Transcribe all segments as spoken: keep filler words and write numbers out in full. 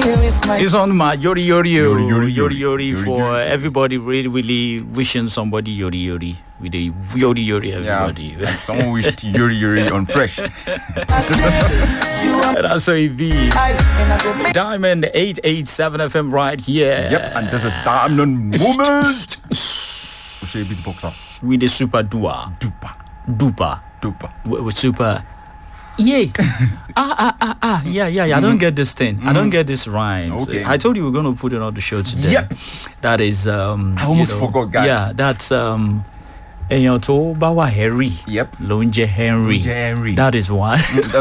It's on my Yori Yori Yori, Yori Yori, Yori, Yori, for Yori. everybody really, really wishing somebody Yori Yori. With the Yori Yori, everybody. Yeah. Someone wished Yuri Yuri on fresh. That's how it be. Diamond eight eight seven F M right here. Yep, and this is Diamond Moment. We'll show you beatboxer. With the super dua. Dupa. Dupa. Dupa. With, with super. Yeah. ah, ah, ah, ah. Yeah, yeah, yeah. I don't get this thing. Mm. I don't get this rhyme. Okay. I told you we we're going to put it on the show today. Yep. That is. Um, I almost you know, forgot, guy. Yeah, that's. Um, Èèyàn tó bá wà Henry. Yep. Ló ń jẹ́ Henry. Henry. That is why.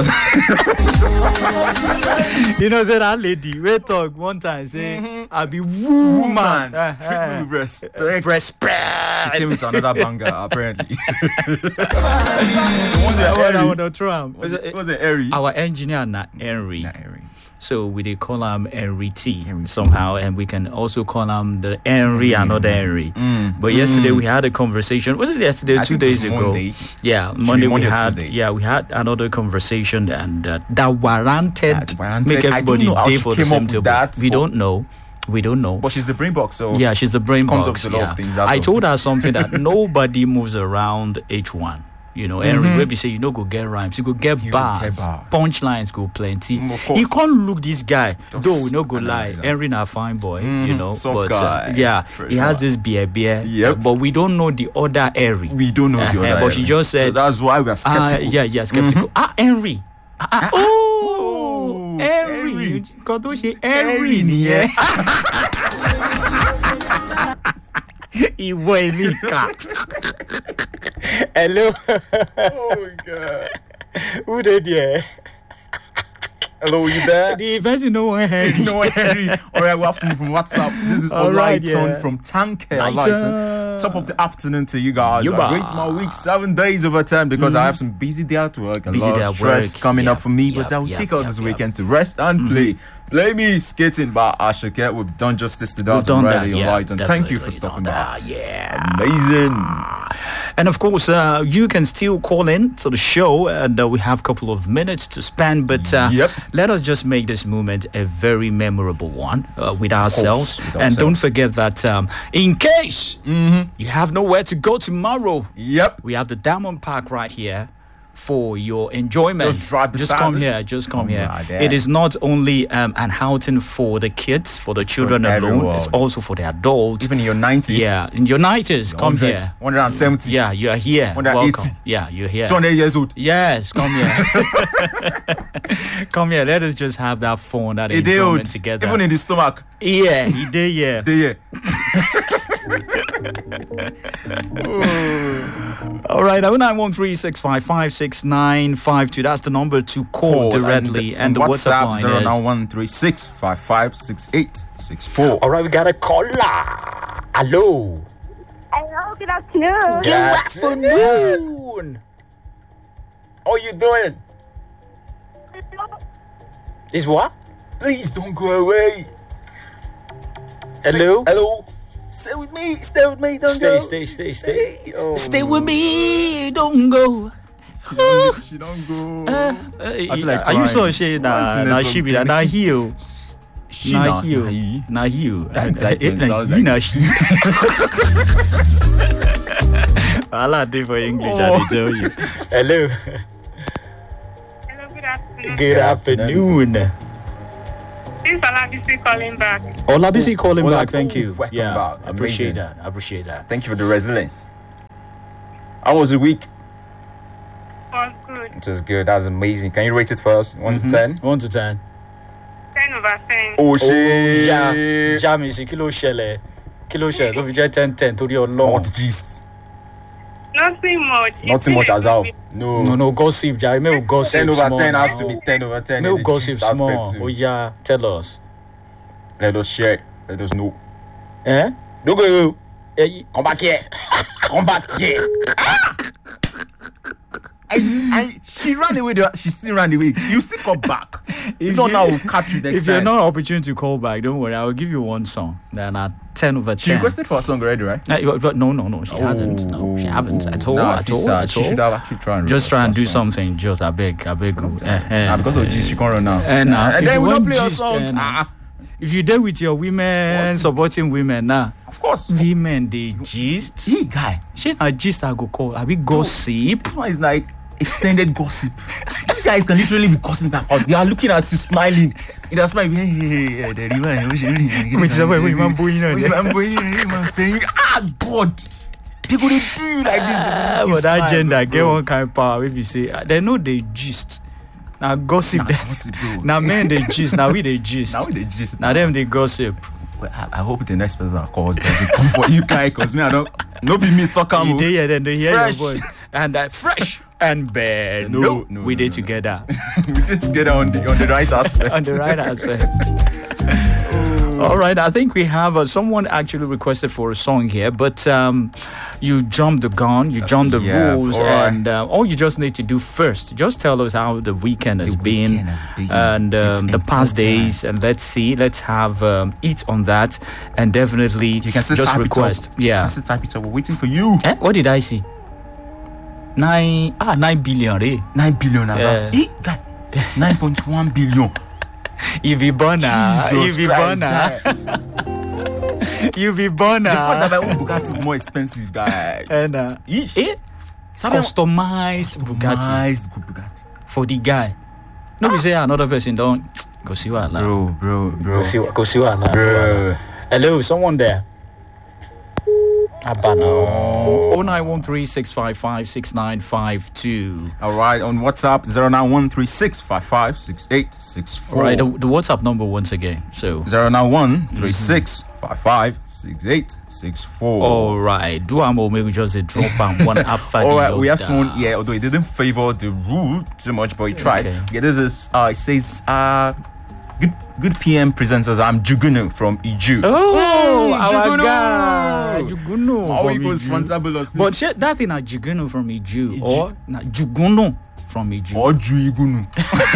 You know, say that lady, we talk one time, say, mm-hmm. I be woman. Woman. Uh, Treat me with respect. Respect. She came with another banger, apparently. So what's the word I want to throw him? Was it, was it Henry? Our engineer, not Henry. Not Henry. So we they call him Henry T Henry somehow, and we can also call him the Henry, mm. another Henry. Mm. But yesterday mm. we had a conversation. Was it yesterday? I Two days ago. Monday. Yeah, Monday, Monday we had. Tuesday. Yeah, we had another conversation, and uh, that warranted, that warranted make everybody day for the same table. That, we don't know. We don't know. But she's the brain box, so yeah, she's the brain comes box. Up to a lot yeah. of things I told her something that nobody moves around H one. You know, Henry, mm-hmm. maybe say you know go get rhymes, you go get you bars, bars. Punchlines go plenty. Mm, you can't look this guy, Just, though we no go lie. Henry na fine boy, mm-hmm. you know, soft but guy. Uh, yeah, Fresh he has one. this beer beer. Yep. But we don't know the other Henry. We don't know the uh, other. But she just said, so that's why we are skeptical. Uh, yeah, yeah, skeptical. Mm-hmm. Ah, Henry. Ah, ah, oh, Henry. Because she Henry, yeah. Ìwọ Emeka. Hello. Oh my God. Who did there? Hello, you there? The person no one Henry. No one Henry. All right, we're afternoon from WhatsApp. This is all right, yeah. from Tanker. Lighton. Top of the afternoon to you guys. Yuba. I rate my week seven days over ten because mm. I have some busy day at work and busy a lot of stress work. coming yep. up for me. Yep. But I will yep. take out yep. this yep. weekend to rest and mm. play. Play me skating by Ashake. We've done justice to that. We've done that, yeah, right. And thank you for stopping by. Yeah. Amazing. And of course, uh, you can still call in to the show, and uh, we have a couple of minutes to spend. But uh, yep. let us just make this moment a very memorable one uh, with ourselves. Course, with and ourselves. don't forget that um, in case mm-hmm. you have nowhere to go tomorrow, yep, we have the Diamond Park right here for your enjoyment. Just, right just come here, just come oh here. It is not only um, an outing for the kids, for the children for alone, everyone. It's also for the adults. Even in your nineties. Yeah, in your nineties, come here. one hundred seventy. Yeah, you are here. Welcome. Yeah, you're here. two hundred years old. Yes, come here. Come here. Let us just have that fun, that it enjoyment did. together. Even in the stomach. Yeah, he did, yeah. Did, yeah. All right, oh nine one three six five five six nine five two. That's the number to call, call directly. And, and the WhatsApp, WhatsApp line zero nine one three six five five six eight six four. All right, we got a caller. Hello. Hello, good afternoon. Good afternoon. How are you doing? Is what? Please don't go away. Hello? Stay, hello? Stay with me. Stay with me. Don't stay, go. Stay, stay, stay, stay. Oh. Stay with me. Don't go. She don't, she don't go. Uh, uh, I feel like are you so she na na she be na heal. Na heal. Na heal. You know she. All I do for English, I tell you. Hello. Hello, good afternoon. Good afternoon. This is Olabisi calling back. Olabisi calling Ola- back, thank you. Welcome yeah, back. I appreciate Amazing. that. I appreciate that. Thank you for the resilience. How was the week? Was good. It was good. That was amazing. Can you rate it for us? one mm-hmm. to ten? one to ten. ten over ten. Oh, shit. Yeah. Jamie, see, kilo shele. Kilo shele. Don't forget ten ten to your long. What gist? Nothing much. Nothing much as well. No. No, no, gossip, Jamie. Maybe gossip. ten over small. ten has to be ten over ten. Maybe gossip small. Oh, yeah. Tell us. Let us share. Let us know. Eh? Don't go. Eh, come back here. Come back here. And, and she ran away. She still ran away. You still come back. If not, now we'll catch you next if time. If you're not opportunity to call back, don't worry. I will give you one song. Then at ten over ten. She requested for a song already, right? Uh, but no, no, no. She oh, hasn't. No, she hasn't at all. Nah, at all. Sad. At she all. should have actually tried and just try and do song. something. Just I beg, I beg. Uh, uh, nah, because of this, she can't run now. Uh, nah, and then we don't play a a song. Uh, ah, if you there with your women, supporting women now, nah, of course, women they gist. Hey guy, she a gist I go call. Are we gossip? This one is like extended gossip. These guys can literally be gossiping back out. They are looking at you, smiling. It is smiling. Hey, hey, hey, the river. Which is why we man boy now. Ah, God. They gonna do you like this. Ah, but that gender get one kind of power. If you say they know they gist. Now gossip. Nah, gossip now men they gist. Now we they gist. Now we they gist. Now them they gossip. Well, I, I hope the next person that calls doesn't come for you guys, because me I don't. No be me talking. You hear then they hear fresh. Your voice and that uh, fresh. And bad. No, no, no, we no, did no, together. we did together on the on the right aspect. on the right aspect. All right, I think we have uh, someone actually requested for a song here, but um, you jumped the gun, you jumped the yeah, rules, all right. and uh, all you just need to do first, just tell us how the weekend has, the been, weekend has been, and um, the past days, and let's see, let's have um, it on that, and definitely you can still just type request. It up. Yeah, you can still type it up. We're waiting for you. Eh? What did I see? Nine ah nine billion, eh? Nine billion as yeah. well. Eh, nine point one billion. You be borna, you be borna, you be borna. The fact that my own Bugatti is more expensive, guy. And uh, eh? Customized Bugatti. Customized Bugatti for the guy. No, we say another person don't go see what, bro, bro, bro. Go see what, go see what, bro. Hello, someone there. oh nine one three six five five six nine five two. All right, on WhatsApp zero nine one three six five five six eight six four. All right, the, the WhatsApp number once again. So zero nine one three six five five six eight six four. All right, do I maybe just a drop and one after. All right, we have someone here, although he didn't favor the rule too much, but he tried. Okay. Yeah, this is uh it says uh Good, good P M presenters. I'm Jugunu from Iju. Oh, mm, our Jugunu. guy, Jugunu How from was Iju. But shit, that thing na Jugunu from Iju, Iju. or na Jugunu from Iju, or Juigunu.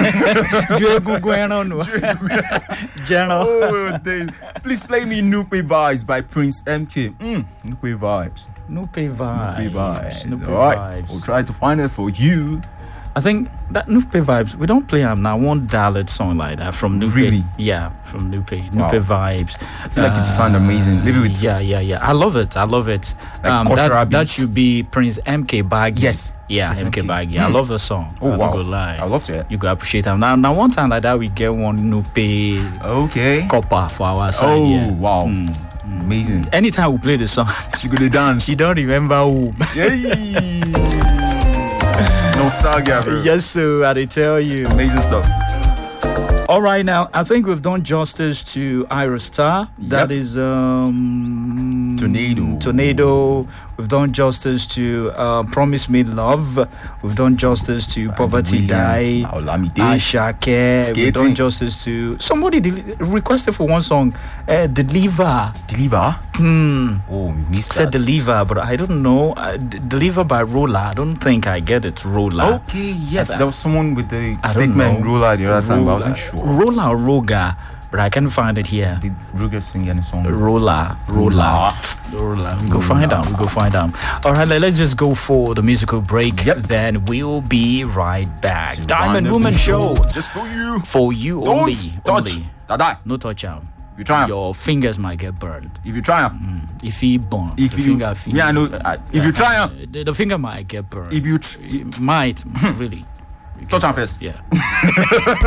Juigunu, General. Oh, days. Please play me Nupe Vibes by Prince M K. Mm, Nupe Vibes. Nupe Vibes. Nupe Vibes. Nupe All right, Vibes. we'll try to find it for you. I think that Nupe Vibes, we don't play them now. One dialect song like that from Nupe. Really? Yeah, from Nupe. Wow. Nupe Vibes. I feel like uh, it sounds amazing. Maybe with yeah, yeah, yeah. I love it. I love it. Like um, that, that should be Prince M K Baggy. Yes. Yeah, Prince M K Baggy. Mm. I love the song. Oh, I wow. Don't go lie. I love it. You go appreciate them. Now, now, one time like that, we get one Nupe. Okay. Copper for our side. Oh, yeah. wow. Mm. Amazing. Anytime we play the song, she gonna dance. She don't remember who. Yay. Nostalgia, bro. Yes, sir. I tell you. Amazing stuff. All right, now I think we've done justice to Ira Star. Yep. That is um, Tornado. Tornado. We've done justice to uh, Promise Me Love. We've done justice to Randy Poverty Die. Ashake. We've done justice to somebody del- requested for one song. Uh, Deliver. Deliver. Hmm. Oh, we missed Said that. Deliver, but I don't know. Uh, D- Deliver by Roller. I don't think I get it. Roller. Okay. Yes, there was someone with the I statement Roller the other time, but I Roller. wasn't sure. Roller or Roga, but I can't find it here. Did Ruger sing any song? Roller, roller, roller. We go find out. We go find out. All right, let's just go for the musical break. Yep. Then we'll be right back. To Diamond Woman Show, just for you. for you Don't only. touch. Only. Dada. No touch out. You try. Your fingers might get burned. If you try. Mm. If he burn, If the you. finger, finger. Yeah, I know. Uh, if you try. Uh, the, the finger might get burned. If you. Tr- it might really. touch on first. Yeah.